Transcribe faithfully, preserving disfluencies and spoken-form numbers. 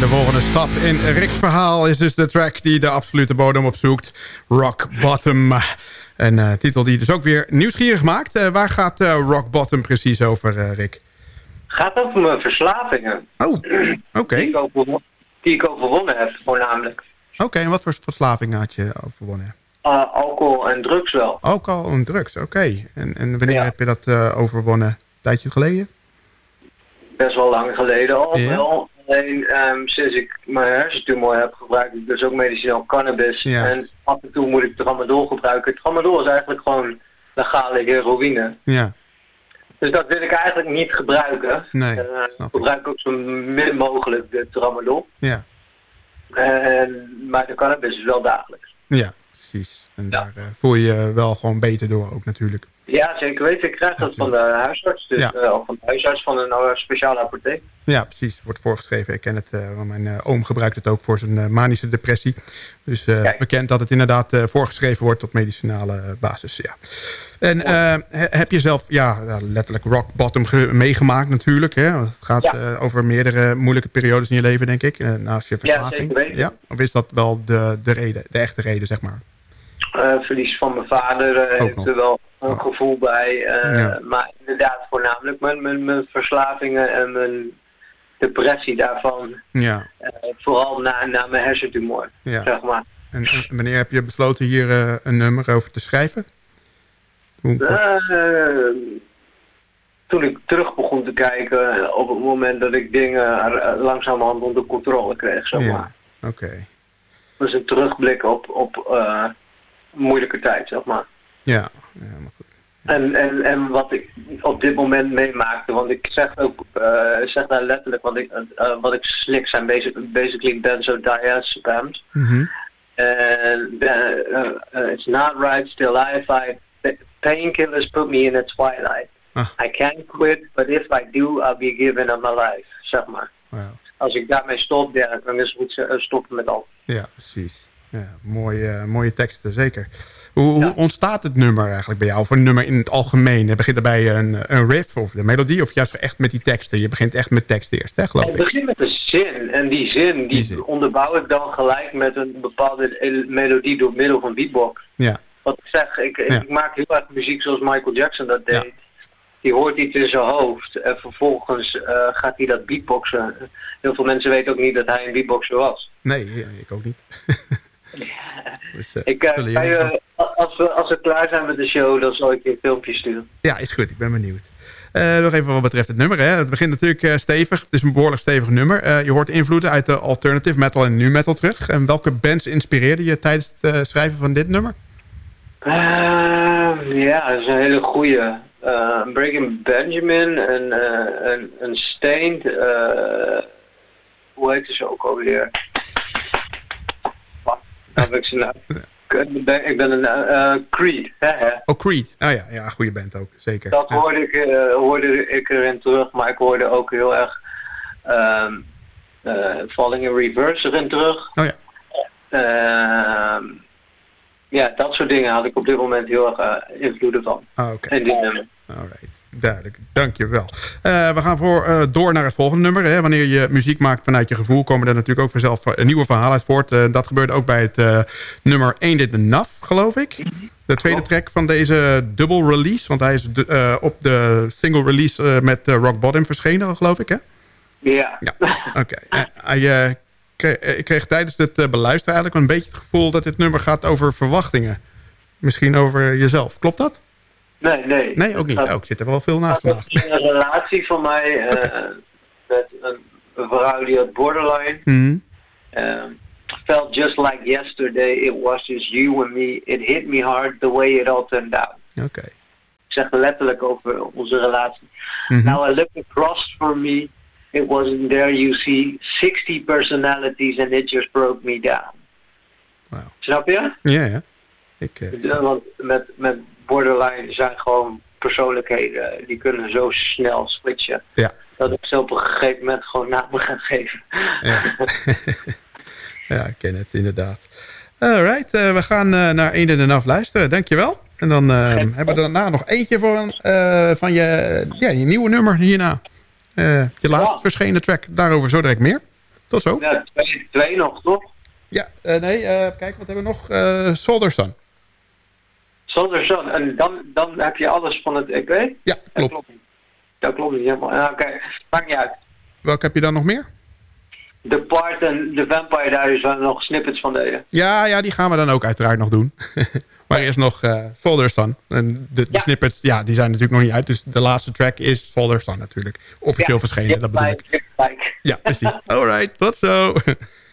de volgende stap in Rick's verhaal is dus de track die de absolute bodem opzoekt. Rock Bottom. Een uh, titel die dus ook weer nieuwsgierig maakt. Uh, waar gaat uh, Rock Bottom precies over, uh, Rick? Gaat over mijn verslavingen. Oh, oké. Okay. Die, die ik overwonnen heb, voornamelijk. Oké, okay, en wat voor verslavingen had je overwonnen? Uh, alcohol en drugs wel. Alcohol en drugs, oké. Okay. En, en wanneer ja. heb je dat uh, overwonnen? Een tijdje geleden? Best wel lang geleden al ja. wel. Alleen um, sinds ik mijn hersentumor heb gebruik ik dus ook medicinaal cannabis. Ja. En af en toe moet ik tramadol gebruiken. Tramadol is eigenlijk gewoon legale heroïne. Ja. Dus dat wil ik eigenlijk niet gebruiken. Nee, uh, ik gebruik ook zo min mogelijk de tramadol. Ja. En, maar de cannabis is wel dagelijks. Ja, precies. En ja. daar uh, voel je je wel gewoon beter door ook natuurlijk. Ja, zeker weten. Ik krijg dat van de huisarts. Dus, ja. uh, of van de huisarts van een uh, speciale apotheek. Ja, precies. Wordt voorgeschreven. Ik ken het, uh, want mijn uh, oom gebruikt het ook voor zijn uh, manische depressie. Dus uh, het is bekend dat het inderdaad uh, voorgeschreven wordt op medicinale uh, basis. Ja. En uh, heb je zelf ja, letterlijk rock bottom meegemaakt natuurlijk. Hè? Het gaat ja. uh, over meerdere moeilijke periodes in je leven, denk ik. Uh, naast je verslaving. Ja, zeker weten. Ja? Of is dat wel de, de reden, de echte reden, zeg maar? Uh, verlies van mijn vader uh, heeft er wel een oh. gevoel bij. Uh, ja. Maar inderdaad voornamelijk mijn, mijn, mijn verslavingen en mijn depressie daarvan. Ja. Uh, vooral na, na mijn hersentumor, ja. zeg maar. En, en wanneer heb je besloten hier uh, een nummer over te schrijven? Hoe... Uh, toen ik terug begon te kijken op het moment dat ik dingen langzamerhand onder controle kreeg, zeg maar. Ja, oké. Okay. Dat is een terugblik op... op uh, moeilijke tijd, zeg maar. Ja, ja maar goed. Ja. En, en, en wat ik op dit moment meemaakte, want ik zeg ook, uh, zeg daar letterlijk, want ik, uh, wat ik slik zijn basic, basically benzodiazepams. Mm-hmm. And uh, uh, it's not right, still alive. Painkillers put me in a twilight. Ah. I can't quit, but if I do, I'll be given up my life, zeg maar. Wow. Als ik daarmee stop, ja, dan is het goed stoppen met al. Ja, precies. Ja, mooie, uh, mooie teksten, zeker. Hoe, ja. hoe ontstaat het nummer eigenlijk bij jou? Of een nummer in het algemeen? Begint er bij een, een riff of de melodie? Of juist echt met die teksten? Je begint echt met tekst eerst, hè, geloof ik? Het begint met een zin. En die zin, die, die zin. onderbouw ik dan gelijk met een bepaalde melodie door middel van beatbox. Ja. Wat ik zeg, ik, ja. ik maak heel erg muziek zoals Michael Jackson dat deed. Ja. Die hoort iets in zijn hoofd en vervolgens uh, gaat hij dat beatboxen. Heel veel mensen weten ook niet dat hij een beatboxer was. Nee, ik ook niet. Ja. Dus, uh, ik, uh, je, als, we, als we klaar zijn met de show, dan zal ik je een filmpje sturen. Ja, is goed. Ik ben benieuwd. Uh, nog even wat betreft het nummer. Hè. Het begint natuurlijk uh, stevig. Het is een behoorlijk stevig nummer. Uh, je hoort invloeden uit de alternative metal en nu metal terug. En welke bands inspireerde je tijdens het uh, schrijven van dit nummer? Uh, ja, dat is een hele goeie. Uh, Breaking Benjamin en uh, een, een Stained. Uh, hoe heet ze ook alweer? Wat? Heb ik ze nou? Ik ben, ik ben een uh, Creed. Hè, hè? Oh, Creed. Ah ja, ja, goede band ook, zeker. Dat ja. hoorde, ik, uh, hoorde ik erin terug, maar ik hoorde ook heel erg um, uh, Falling in Reverse erin terug. Oh ja. Uh, ja, dat soort dingen had ik op dit moment heel erg uh, invloeden van. Ah, oké. Okay. En dit nummer. Alright, duidelijk. Dankjewel. Uh, we gaan voor, uh, door naar het volgende nummer. Hè. Wanneer je muziek maakt vanuit je gevoel, komen er natuurlijk ook vanzelf een nieuwe verhalen uit voort. Uh, dat gebeurde ook bij het uh, nummer Ain't It Enough, geloof ik. De tweede track van deze double release. Want hij is de, uh, op de single release uh, met uh, Rock Bottom verschenen, geloof ik, hè? Ja. Ja, oké. Okay. Uh, uh, ik kreeg tijdens het uh, beluisteren eigenlijk een beetje het gevoel dat dit nummer gaat over verwachtingen. Misschien over jezelf. Klopt dat? Nee, nee. Nee, ook niet. Oh, ik zit er wel veel naast vandaag. Het is een relatie van mij uh, okay. met een, een vrouw die had borderline. Mm-hmm. uh, felt just like yesterday. It was just you and me. It hit me hard the way it all turned out. Oké. Okay. Ik zeg letterlijk over onze relatie. Mm-hmm. Now I look across for me. It wasn't there, you see, sixty personalities and it just broke me down. Wow. Snap je? Ja, ja. Ik, uh... Want met, met borderline zijn gewoon persoonlijkheden, die kunnen zo snel switchen. Ja. Dat ik ze op een gegeven moment gewoon namen ga geven. Ja, ja ik ken het inderdaad. Alright, uh, we gaan uh, naar Ain't It Enough luisteren. Dankjewel. En dan uh, hebben we daarna nog eentje voor een, uh, van je, ja, je nieuwe nummer hierna. Uh, je laatst ja. verschenen track. Daarover zo direct meer. Tot zo. Ja, twee, twee nog, toch? Ja, uh, nee, uh, kijk, wat hebben we nog? Uh, Soldier Sun. Soldier Sun. En dan, dan heb je alles van het E P? Ja, klopt. Dat klopt niet, dat klopt niet helemaal. Oké, okay. Maakt niet uit. Welke heb je dan nog meer? The Part en The Vampire Diaries waren nog snippets van deden. Ja, ja, die gaan we dan ook uiteraard nog doen. Maar eerst nog uh, Soldier Sun. En de, de ja. snippets, ja, die zijn natuurlijk nog niet uit. Dus de laatste track is Soldier Sun natuurlijk. Officieel ja, verschenen, dat bedoel ik. Like. Ja, precies. Alright, tot zo.